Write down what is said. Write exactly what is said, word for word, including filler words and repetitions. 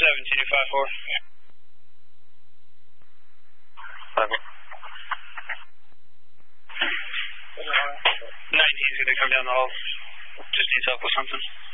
seven two five four. five four. nineteen's going to come down the hall. Just needs help with something.